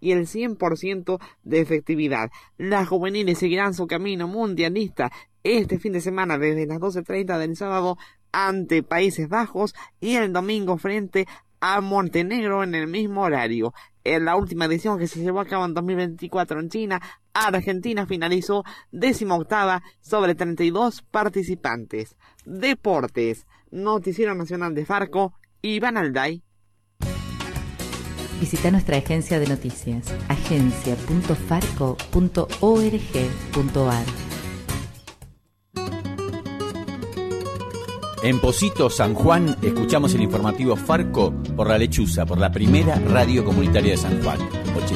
y el 100% de efectividad. Las juveniles seguirán su camino mundialista este fin de semana desde las 12:30 del sábado ante Países Bajos y el domingo frente a Montenegro en el mismo horario. En la última edición que se llevó a cabo en 2024 en China, Argentina finalizó 18ª sobre 32 participantes. Deportes, Noticiero Nacional de Farco, Iván Alday. Visita nuestra agencia de noticias, agencia.farco.org.ar. En Pocito, San Juan, escuchamos el informativo Farco por La Lechuza, por la primera radio comunitaria de San Juan.